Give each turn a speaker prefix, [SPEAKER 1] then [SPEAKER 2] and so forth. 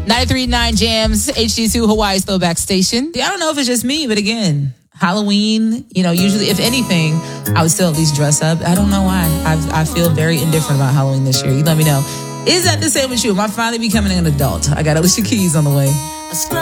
[SPEAKER 1] 93.9 Jams, HD2 Hawaii's Throwback Station. I don't know if it's just me, but again, Halloween, usually, if anything, I would still at least dress up. I don't know why. I feel very indifferent about Halloween this year. You let me know. Is that the same with you? Am I finally becoming an adult? I got Alicia Keys on the way.